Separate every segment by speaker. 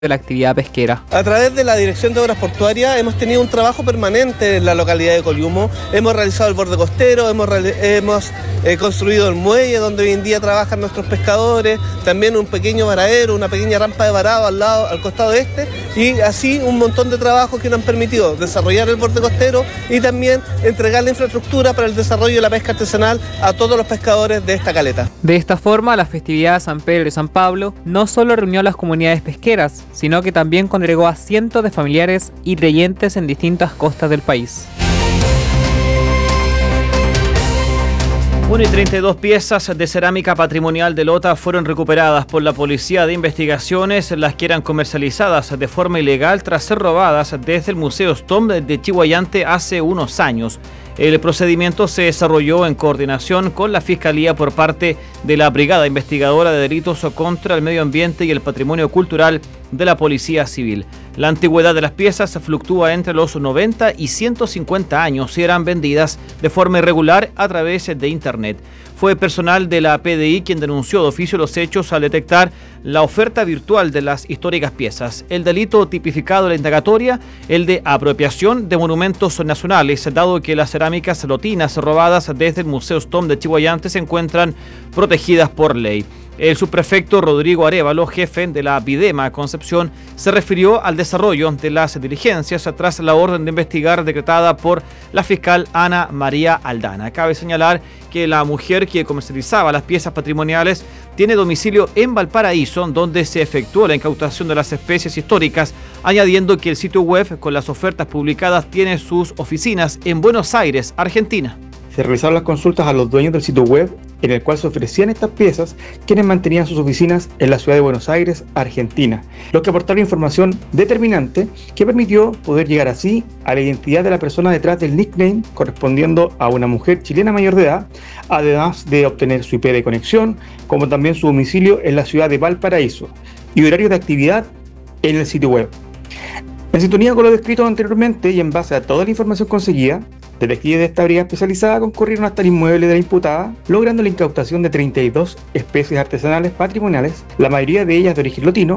Speaker 1: de la actividad pesquera.
Speaker 2: A través de la Dirección de Obras Portuarias hemos tenido un trabajo permanente en la localidad de Coliumo. Hemos realizado el borde costero, hemos construido el muelle donde hoy en día trabajan nuestros pescadores, también un pequeño varadero, una pequeña rampa de varado al costado este, y así un montón de trabajos que nos han permitido desarrollar el borde costero y también entregar la infraestructura para el desarrollo de la pesca artesanal a todos los pescadores de esta caleta.
Speaker 1: De esta forma, la festividad de San Pedro y San Pablo no solo reunió a las comunidades pesqueras, sino que también congregó a cientos de familiares y creyentes en distintas costas del país.
Speaker 3: 1:32 piezas de cerámica patrimonial de Lota fueron recuperadas por la Policía de Investigaciones, las que eran comercializadas de forma ilegal tras ser robadas desde el Museo Stom de Chihuayante hace unos años. El procedimiento se desarrolló en coordinación con la Fiscalía por parte de la Brigada Investigadora de Delitos contra el Medio Ambiente y el Patrimonio Cultural de la Policía Civil. La antigüedad de las piezas fluctúa entre los 90 y 150 años y eran vendidas de forma irregular a través de Internet. Fue personal de la PDI quien denunció de oficio los hechos al detectar la oferta virtual de las históricas piezas. El delito tipificado en la indagatoria, el de apropiación de monumentos nacionales, dado que las cerámicas lotinas robadas desde el Museo Stom de Chihuayante se encuentran protegidas por ley. El subprefecto Rodrigo Arévalo, jefe de la Videma Concepción, se refirió al desarrollo de las diligencias tras la orden de investigar decretada por la fiscal Ana María Aldana. Cabe señalar que la mujer que comercializaba las piezas patrimoniales tiene domicilio en Valparaíso, donde se efectuó la incautación de las especies históricas, añadiendo que el sitio web con las ofertas publicadas tiene sus oficinas en Buenos Aires, Argentina.
Speaker 4: Se realizaron las consultas a los dueños del sitio web en el cual se ofrecían estas piezas, quienes mantenían sus oficinas en la ciudad de Buenos Aires, Argentina, lo que aportaron información determinante que permitió poder llegar así a la identidad de la persona detrás del nickname correspondiendo a una mujer chilena mayor de edad, además de obtener su IP de conexión, como también su domicilio en la ciudad de Valparaíso y horario de actividad en el sitio web. En sintonía con lo descrito anteriormente y en base a toda la información conseguida, detectives de esta brigada especializada concurrieron hasta el inmueble de la imputada, logrando la incautación de 32 especies artesanales patrimoniales, la mayoría de ellas de origen lotino.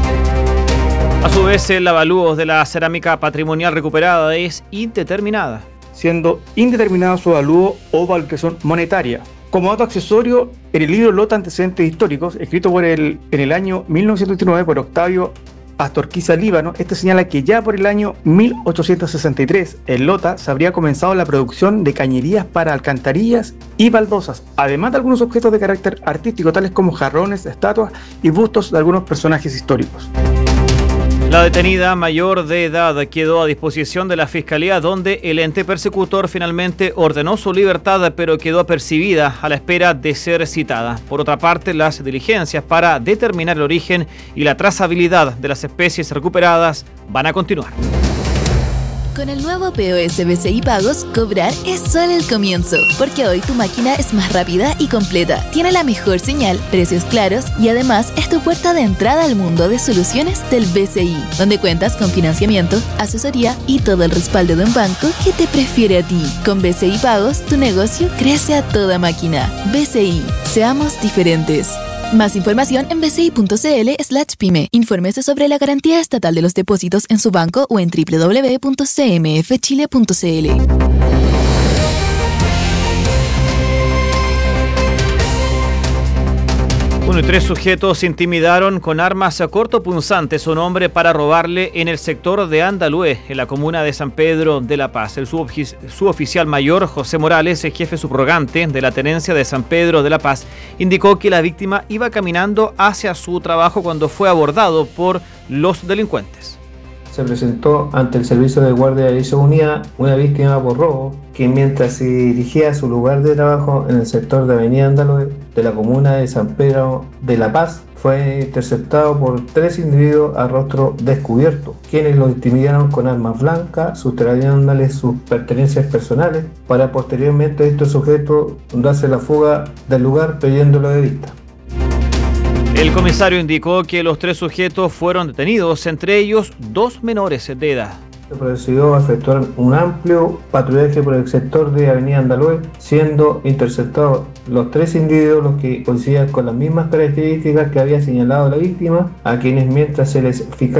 Speaker 3: A su vez, el avalúo de la cerámica patrimonial recuperada es indeterminada,
Speaker 4: siendo indeterminado su avalúo o valoración monetaria. Como dato accesorio, en el libro Lota Antecedentes Históricos, escrito en el año 1929 por Octavio Astorquiza Líbano, este señala que ya por el año 1863 en Lota se habría comenzado la producción de cañerías para alcantarillas y baldosas, además de algunos objetos de carácter artístico tales como jarrones, estatuas y bustos de algunos personajes históricos.
Speaker 3: La detenida mayor de edad quedó a disposición de la Fiscalía, donde el ente persecutor finalmente ordenó su libertad, pero quedó apercibida a la espera de ser citada. Por otra parte, las diligencias para determinar el origen y la trazabilidad de las especies recuperadas van a continuar.
Speaker 5: Con el nuevo POS BCI Pagos, cobrar es solo el comienzo, porque hoy tu máquina es más rápida y completa, tiene la mejor señal, precios claros y además es tu puerta de entrada al mundo de soluciones del BCI, donde cuentas con financiamiento, asesoría y todo el respaldo de un banco que te prefiere a ti. Con BCI Pagos, tu negocio crece a toda máquina. BCI, seamos diferentes. Más información en bci.cl/pyme. Infórmese sobre la garantía estatal de los depósitos en su banco o en www.cmfchile.cl.
Speaker 3: 1 y 3 sujetos intimidaron con armas cortopunzantes a un hombre para robarle en el sector de Andalúe, en la comuna de San Pedro de la Paz. El suboficial mayor José Morales, el jefe subrogante de la tenencia de San Pedro de la Paz, indicó que la víctima iba caminando hacia su trabajo cuando fue abordado por los delincuentes.
Speaker 6: Se presentó ante el Servicio de Guardia de División Unida una víctima por robo, que mientras se dirigía a su lugar de trabajo en el sector de Avenida Andalúe de la comuna de San Pedro de la Paz, fue interceptado por 3 individuos a rostro descubierto, quienes lo intimidaron con armas blancas, sustrayéndole sus pertenencias personales, para posteriormente estos sujetos darse la fuga del lugar perdiéndolo de vista.
Speaker 3: El comisario indicó que los 3 sujetos fueron detenidos, entre ellos 2 menores de edad.
Speaker 6: Se procedió a efectuar un amplio patrullaje por el sector de Avenida Andaluz, siendo interceptados los 3 individuos, los que coincidían con las mismas características que había señalado la víctima, a quienes mientras se les fiscalizaba